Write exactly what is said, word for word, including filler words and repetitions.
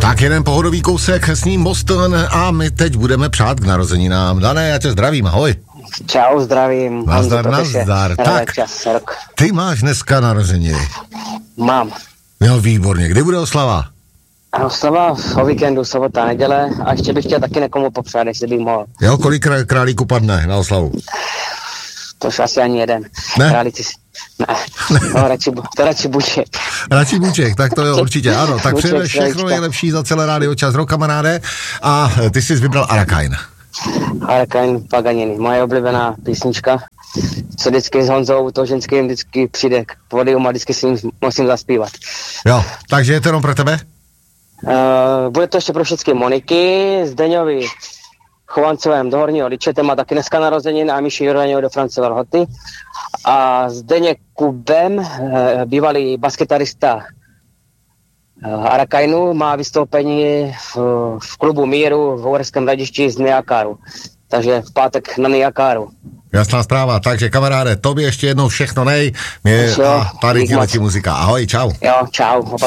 Tak jeden pohodový kousek s ním Boston a my teď budeme přát k narozeninám. Dané, já tě zdravím, ahoj. Čau, zdravím. Nazdar, nazdar. Tak, čas, rok. ty máš dneska narozeniny. Mám. Jo, výborně. Kdy bude oslava? Oslava o víkendu, sobota, neděle a ještě bych chtěl taky někomu popřát, jestli bych mohl. Jo, kolik krá- králíků padne na oslavu? To už asi ani jeden. Ne? Králíci, ne, no, radši, to radši buček. Radši Buček, tak to jo, určitě, ano. Tak Buček, přejeme všechno krajíčka. nejlepší za celé rádio Čas rok, kamaráde. A ty jsi vybral Arakain. Arakain Paganini, moje oblíbená písnička, co vždycky s Honzou, to ženským vždycky přijde k pódium a vždycky si jim musím zaspívat. Jo, takže je to jenom pro tebe? Uh, bude to ještě pro všechny Moniky, Zdeňovi Chovancovém do Horního Ličete, má taky dneska narozeniny a Míši Jurvaňovi do France Velhoty. A Zdeněk Kubem, uh, bývalý basketarista uh, Arakainu, má vystoupení v, v klubu Míru v Uherském Hradišti z Niakáru. Takže v pátek na Niakáru. Jasná zpráva, takže kamaráde, tobě ještě jednou všechno nej, mě Jo, a tady dík moc. ti muzika. Ahoj, čau. Jo, čau.